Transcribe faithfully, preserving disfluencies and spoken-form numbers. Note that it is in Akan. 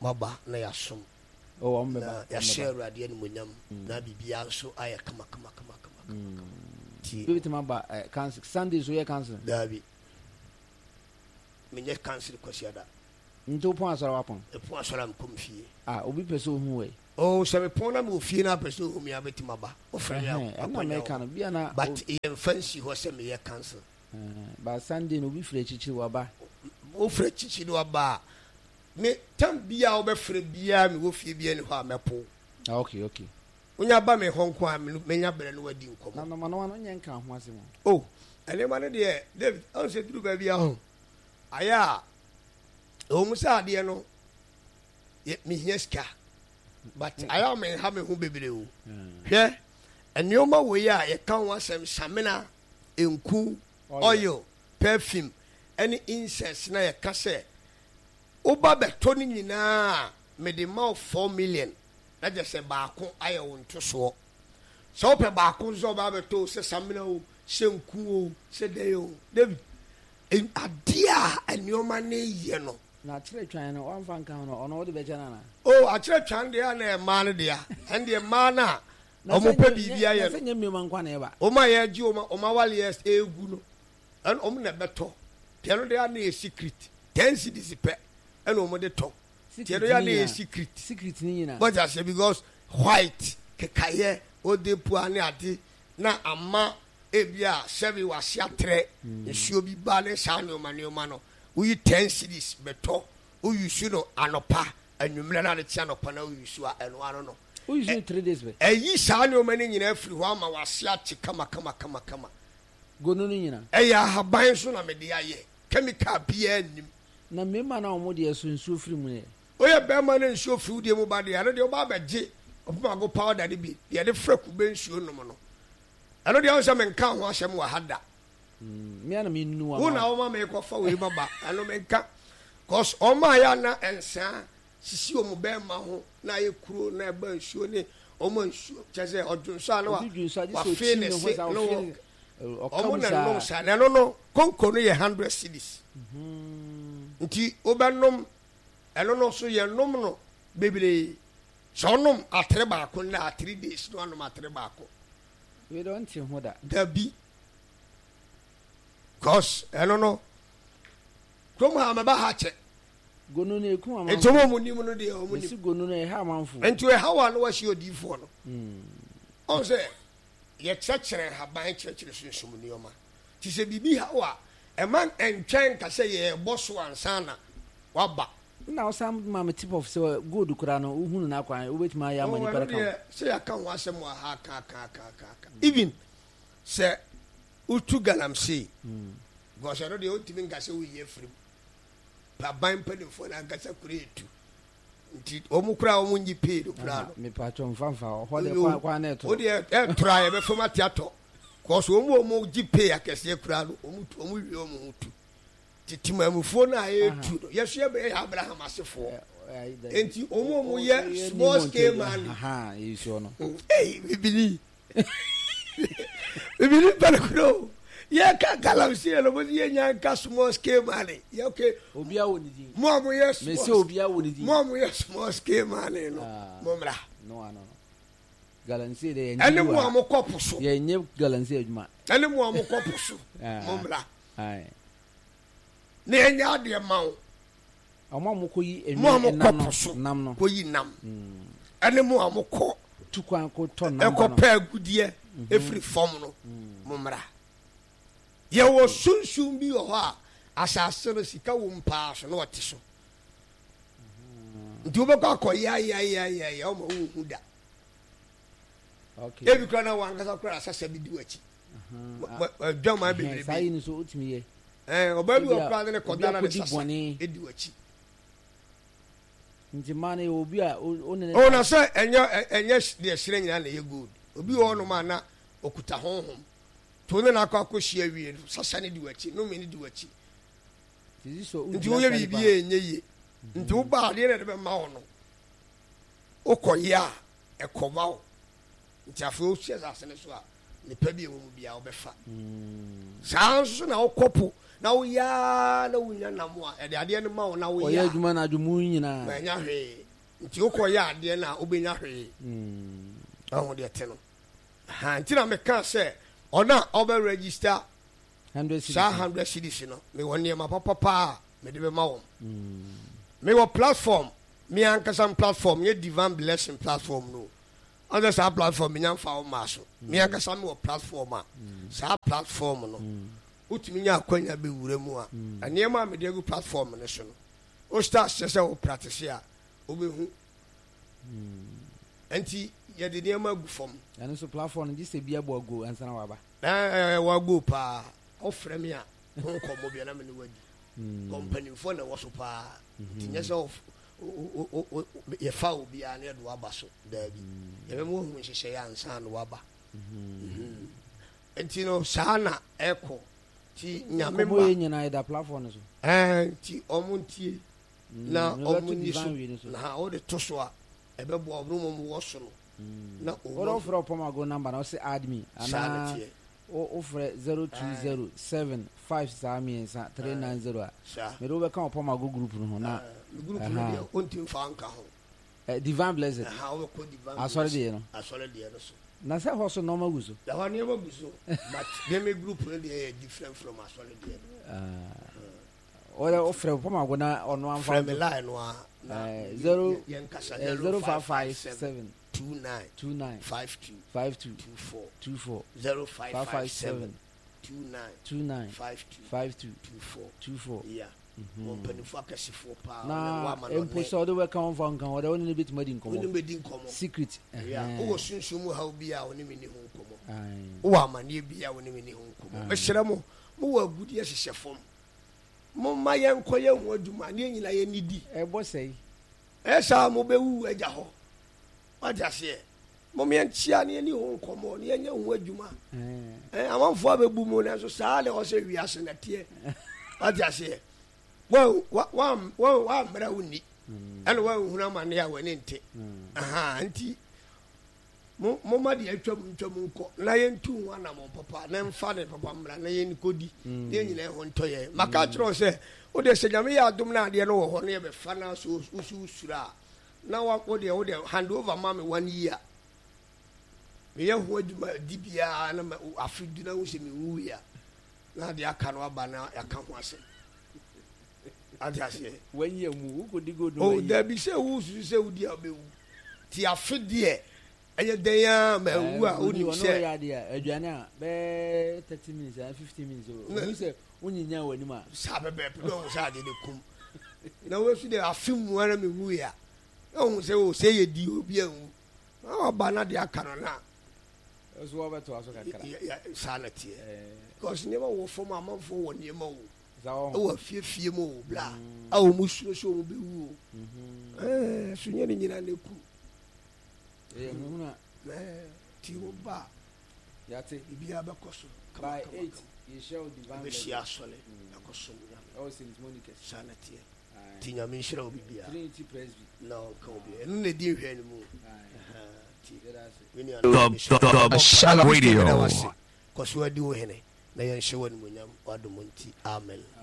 baba na yasom oh ombeba ya share radio ni munyam na bibia so aya kama kama kama kama ti bitima ba cancel Sunday so ye cancel dabi menye cancel kwasiada nto pon asora wapon e pon asora mkomfie ah obi pese ohun we oh se me pon na me ofie na pese ohun mi abetima ba o frɛ ya na me kan bia na but e fancy ho se me ye cancel ba Sunday no bi frɛ chichi wa ba o frɛ chichi no ba me tam bia o be frɛ bia me wo fie bia ni ho amepo ah okay okay unya ba me honko a me nya bere no wadi nkomo na no no no nya nka ho ase mo oh ele ma ne de David on se duru ba bia ho aya o musa de no me hieska but aya me ha me hu bebere o hwe enioma wo ya ye kan wa sem samina enku oil perfume any incense na ye ka se oba beto ni nyina me de ma four million na je se baako aye won to so so pe baako zo ba beto se samina o se enku o se de o David en adia enioma ne ye no na chere twan no wan fan kan no ono de be jana na oh a chere twan de na e ma ne de a en de ma na o mo pe bibia ye na se nyem ma nkwa na e ba o ma ye ji o ma o ma wale yes egu no en o mo na beto piano de na e secret ten cedis pe en o mo de to tiano ya na e secret secret ni nyina but as because white kekaye o de pu ani ade na ama ebia sebi wa siatre nsuo bi ba ne sa ne o ma ne o ma no we ten cedis beto o yusu no anopa anwumre na ne tia no pa na o yusu a eno ano no o yusu three days be eyi sa ne o ma ne nyina afiri ho ama wase ache kama kama kama kama gono no nyina eya haban so na me de aye chemical bia nim na mema na omo de so nsuo firi mu ne o ye be ma na nsuo firi de mu ba de ano de o ba ba je o ba go powder de bi de de freku be nsuo no mo no ano de o se me nka ho ahyem wa hada me ana me nnu wa una o ma me ko fa we baba ano me nka cause o ma ya na ensa sisi o mu be ma ho na ye kuro na e ba nsuo ne o ma nsuo chese odunso ana wa wa fe ne se no o mo na no sa na no no konko no ye one hundred cedis nti o ba nom eno no so ye nom no bebere so nom atre ba ko na three days no anom atre ba ko we don't think ho da da bi cause eno no kom ha ma ba ha che gono na eku ama ento mo munim no de o munim si gono na e ha manfo ento e ha wa no wa shi odifo no mm on se ye chechere ha ban chechere sunsun ni oma ti se bibi ha wa e man entwen ka se ye boso ansana wa ba na o sam ma me tip of se good kura no uhunu na kwan o betima ya mani para kan se ya kan wa se mo ha ka ka ka ka even se utu galamsi mm go se no de o timi ngase wo ye firi pa ban pa de fo na ngase kuretu nti o mu kura o mu nyi pe do kura no me pa chon fanfa ho de kwa kwa na to o de e tura ye be foma tiato ko so o mu o mu gi pe akese kura no o mu o mu wi o mu tu titima mu fo na e tu no ye so ye be Abraham asefo enti o mu o mu ye small scale man aha yi so no eh bibili bibili pa ko ye ka galamsi lo mo ye nya ka small scale man ye okay obia woni di mo mo yes me se obia woni di mo mo yes small scale man no mo mra no no galansi de ye ene mo am kopo so ye nye galansi aduma ene mo am kopo so mo mra ai ne enya de mawo amo mo koyi enu nam nam no koyi nam ene mo am ko tukwan ko ton nam e ko pa agudie efri fom no mo mra ye wo sunsun bi ho a asase no sika wo mpa so no wote so nti obo ka ko ya ya ya ya ya o ma wo hu da okay e bi kra na wan kasa kra asase bi di wachi aha dwa ma be be sai ni so utimi ye eh oba bi o kra ne ko da na de sasa e di wachi nti mane obi a o ne o na so enye enye de hire nyina na ye good obi wo no ma na okuta honhom to ne na akwa kohia wie sasa ne di wachi no me ne di wachi ti so nti wo ye bibi enye ye nti wo ba de ne de be ma wo no okoya ekoma wo nti afo o hia sasa ne so a ne pa bi e wo mu bia wo be fa mm sa so na okopo na wo ya na wo nya nam a e de ade no ma wo na wo ya oya adwuma na adwumu nyina ma nya hwe nti wo ko ya ade na obenya hwe mm ahu de te no ha nti na me ka se ona oba register one hundred cities one hundred cities no me woni ma papa pa me de be ma wo mm me wo platform me ankasa platform ye divine blessing platform no other sa platform me nyamfa wo ma so me ankasa me wo platform a sa platform no utimi nya akwanya be wura mu a anema me de gu platform ne so no o start se wo practice a obehu anti ye de nema gu fom and so platform just say bia bo go ansa na waba eh wa go pa o frɛ me a ho komo bia na me ne wadi company for na wo so pa tinye se of ye fa obi a na do aba so da bi ye be mo hu hyehyɛ ya ansa na waba anti no sana eko ti nyame mo ye nyina da platform so eh ti omuntie na omuni so na o de to so a ebe bo obru mo wo so no na o o fro poma go number na o say add me ana o o fre zero two zero seven five sami ensa three nine zero a me do be kan poma go group no na group no de on tin fa nka ho eh divine blessed ha o ko divine asore de no asore de no so na say ho so normal guso da wa ne ma guso but them group no de different from asore de ah ora o fre poma go na ono am fa me line no a zero zero five five seven two nine two nine five two five two two four two four zero five five seven two nine two nine five two five two two four two four yeah company for akasifo pa na empo so de we kan fa nkan o de woni bit madi nkomo woni bedi nkomo secret yeah o sunsun mu ha obi a woni meni ho nkomo ai o amane bi a woni meni ho nkomo me hyere mo mo wa gudi ye hyehye fom mo ma ye nkoye ho aduma ne nyina ye nidi e bo sei e sa mo be wu agya ho waja se mo me ntia ne ni ho nkomo ne nya ho aduma eh amanfo abebu mu ne so saa le ho se wiase na tie waja se Well, what one, well, one, but I wouldn't. And one who am I near when into. Aha, auntie. Mamma, the actual Chamunko, Lion two, one of papa, then father, papa, Lion Cody, then you know, on Toye. Macatro said, oh, there's a Jamia Dumna, the no one never Fana, so Usu Sura. Now, what would the other hand over mammy one year? Me, what my D B R and I feel dinner with me. Now, the Akanwa, I can't was it. When you move, could you go do? Oh, there be say who say who dear be ti afi de eye den ya ma wu a oni say aduana be thirty minutes and fifty minutes o you say onyinya wani ma sa be be do sa de de kum na we fi de afi mu ara me wu ya o say o say ye di obi an o ba na de aka no na so wo beto aso kakra ya sa na tie because never wo form amamfo wo ne ma wo o fie fie mo bla a o musuo so o be wu eh sunye ni nyina na ku eh muna eh ti wo ba yate ibi abakoso by eight you show divine be shia sole akoso ya o Saint Monica sanati ti nya me shira obi bia Trinity Presby no ka obi enu na di hwe ni mu the Shalom Radio koso adi wo hene na yan hye woni munyam wadomonti amen.